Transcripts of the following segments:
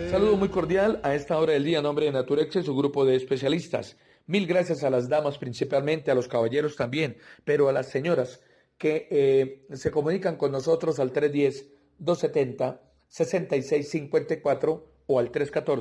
Saludo muy cordial a esta hora del día en nombre de Naturex y su grupo de especialistas. Mil gracias a las damas principalmente, a los caballeros también, pero a las señoras que se comunican con nosotros al 310-270-6654 o al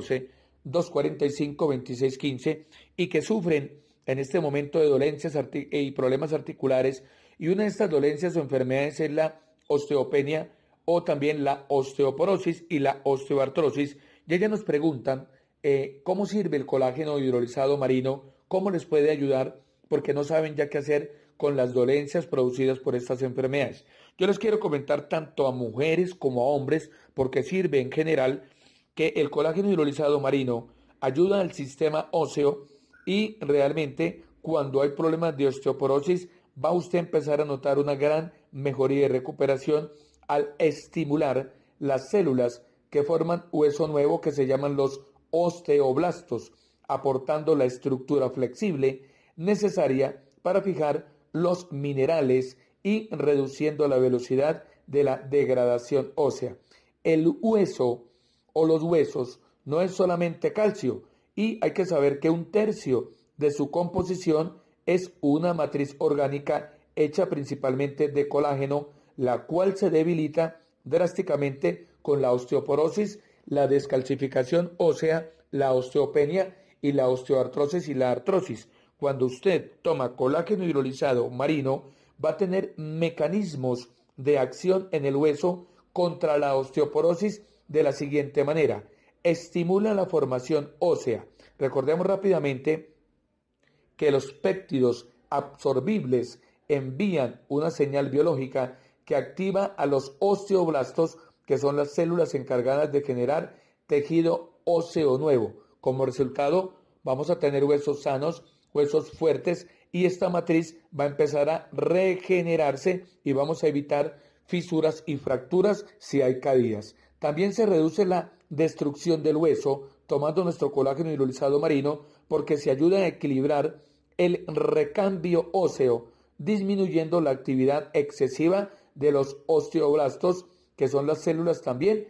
314-245-2615 y que sufren en este momento de dolencias y problemas articulares, y una de estas dolencias o enfermedades es la osteopenia o también la osteoporosis y la osteoartrosis. Y ellas nos preguntan cómo sirve el colágeno hidrolizado marino, cómo les puede ayudar, porque no saben ya qué hacer con las dolencias producidas por estas enfermedades. Yo les quiero comentar tanto a mujeres como a hombres, porque sirve en general, que el colágeno hidrolizado marino ayuda al sistema óseo y realmente cuando hay problemas de osteoporosis va usted a empezar a notar una gran mejoría y recuperación al estimular las células que forman hueso nuevo, que se llaman los osteoblastos, aportando la estructura flexible necesaria para fijar los minerales y reduciendo la velocidad de la degradación ósea. El hueso o los huesos no es solamente calcio, y hay que saber que un tercio de su composición es una matriz orgánica hecha principalmente de colágeno, la cual se debilita drásticamente con la osteoporosis, la descalcificación ósea, la osteopenia y la osteoartrosis y la artrosis. Cuando usted toma colágeno hidrolizado marino, va a tener mecanismos de acción en el hueso contra la osteoporosis de la siguiente manera: estimula la formación ósea. Recordemos rápidamente que los péptidos absorbibles envían una señal biológica que activa a los osteoblastos, que son las células encargadas de generar tejido óseo nuevo. Como resultado, vamos a tener huesos sanos, huesos fuertes, y esta matriz va a empezar a regenerarse y vamos a evitar fisuras y fracturas si hay caídas. También se reduce la destrucción del hueso tomando nuestro colágeno hidrolizado marino, porque se ayuda a equilibrar el recambio óseo, disminuyendo la actividad excesiva de los osteoblastos, que son las células también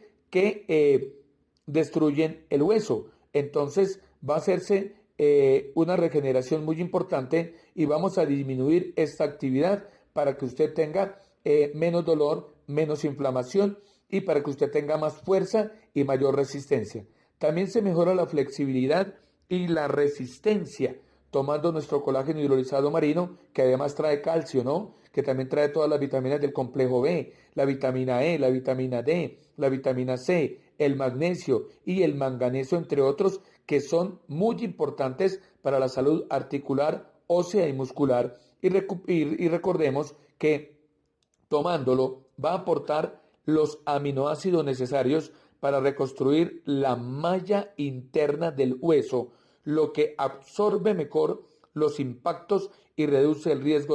que destruyen el hueso. Entonces va a hacerse una regeneración muy importante y vamos a disminuir esta actividad para que usted tenga menos dolor, menos inflamación, y para que usted tenga más fuerza y mayor resistencia. También se mejora la flexibilidad y la resistencia tomando nuestro colágeno hidrolizado marino, que además trae calcio, ¿no? Que también trae todas las vitaminas del complejo B, la vitamina E, la vitamina D, la vitamina C, el magnesio y el manganeso, entre otros, que son muy importantes para la salud articular, ósea y muscular. Y recordemos que tomándolo va a aportar los aminoácidos necesarios para reconstruir la malla interna del hueso, lo que absorbe mejor los impactos y reduce el riesgo